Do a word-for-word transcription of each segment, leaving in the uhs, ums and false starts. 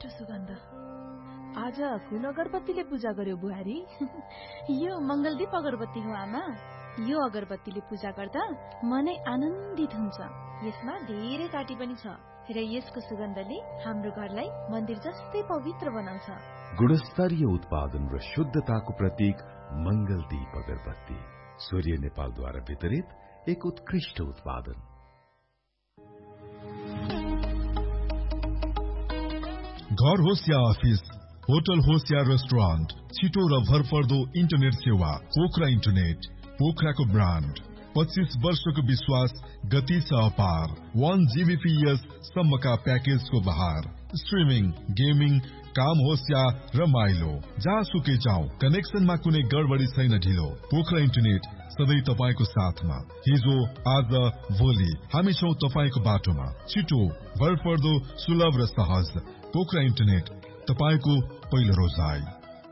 मिठो सुगन्ध। आज कुन अगरबत्तीले पूजा गर्यो बुहारी? यो मंगलदीप अगरबत्ती हो आमा। यो अगरबत्तीले पूजा गर्दा मनै आनन्दित हुन्छ। यसमा धेरै काटी पनि छ र यसको सुगन्धले हाम्रो घरलाई मन्दिर जस्तै पवित्र बनाउँछ। गुणस्तरीय उत्पादन र शुद्धताको प्रतीक मंगलदीप अगरबत्ती सूर्य नेपालद्वारा वितरित एक उत्कृष्ट उत्पादन। घर होस् या अफिस, होटल होस् या रेस्टुरेन्ट, छिटो र भरपर्दो इन्टरनेट सेवा पोखरा इन्टरनेट। पोखराको ब्रान्ड, पच्चीस वर्षको विश्वास, गति छ अपार। वन जीबीपीएस सम्मका प्याकेजको बहार। स्ट्रिमिङ, गेमिङ, काम होस् या रमाइलो, जहाँसुकै जाउँ कनेक्सनमा कुनै गडबडी छैन ढिलो। पोखरा इन्टरनेट सधैँ तपाईको साथमा। हिजो आज भोलि हामी छौं तपाईको बाटोमा। छिटो, भरपर्दो, सुलभ र सहज। पोखरा इन्टरनेट, तपाईको पहिलो रोजाइ।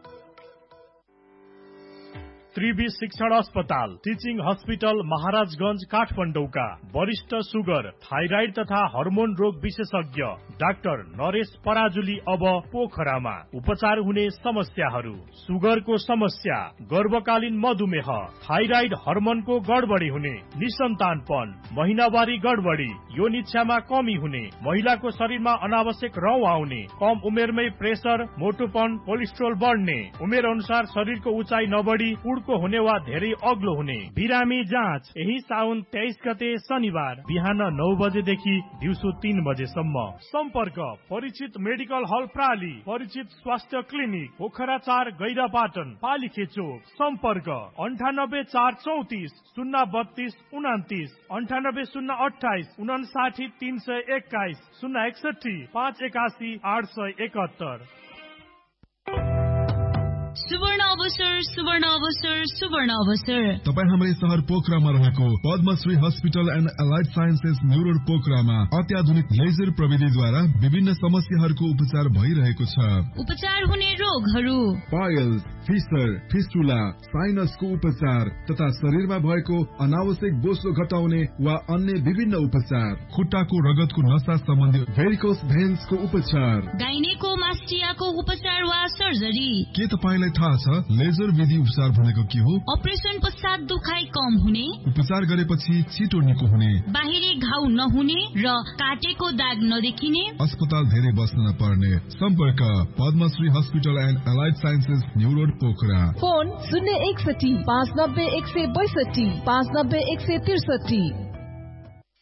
त्रिवी शिक्षण अस्पताल, टिचिङ हस्पिटल, महाराजगंज, काठमाडौँका वरिष्ठ सुगर, थाइराइड तथा हर्मोन रोग विशेषज्ञ डाक्टर नरेश पराजुली अब पोखरामा। उपचार हुने समस्याहरू: सुगरको समस्या, गर्भकालीन मधुमेह, थाइराइड हर्मोनको गडबडी हुने, निसन्तानपन, महिनावारी गडबडी, यौन इच्छामा कमी हुने, महिलाको शरीरमा अनावश्यक रौँ आउने, कम उमेरमै प्रेसर, मोटोपन, कोलेस्ट्रोल बढ्ने, उमेर अनुसार शरीरको उचाइ नबढी को हुने वा धेरै अग्लो हुने। बिरामी जाँच यही साउन तेइस गते शनिबार बिहान नौ बजेदेखि दिउँसो तीन बजेसम्म। सम्पर्क परिचित मेडिकल हल प्राली, परिचित स्वास्थ्य क्लिनिक पोखरा चार गैरापाटन पालिखे चोक। सम्पर्क अन्ठानब्बे चार चौतिस शून्य बत्तीस उनातिस, अन्ठानब्बे शून्य अठाइस उनासाठी तीन सय एक्काइस, शून्य एकसठी पाँच एकासी आठ सय एकहत्तर। सुवर्ण अवसर, सुवर्ण अवसर, सुवर्ण अवसर। तपाईँ हाम्रै शहर पोखरामा रहेको Padmashri hospital and allied sciences new road पोखरामा अत्याधुनिक लेजर प्रविधिद्वारा विभिन्न समस्याहरूको उपचार भइरहेको छ। उपचार हुने रोगहरू: पाइल्स, फिसर, फिस्टुला, साइनसको उपचार तथा शरीरमा भएको अनावश्यक बोसो घटाउने वा अन्य विभिन्न उपचार। खुट्टाको रगतको नसा सम्बन्धी भेरिकोस भेन्सको उपचार। गाइनेकोमास्टियाको उपचार वा सर्जरी। के तपाईलाई थाहा छ लेजर विधि उपचार भनेको के हो? अपरेसन पश्चात दुखाइ कम हुने, उपचार गरेपछि छिटो निको हुने, बाहिरी घाउ नहुने र काटेको दाग नदेखिने, अस्पताल धेरै बस्न नपर्ने। सम्पर्क Padmashri hospital and allied sciences new road Pokhara. Phone शून्य एकसठी पाँच नब्बे एक सय बैसठी पाँच नब्बे एक सय त्रिसठी।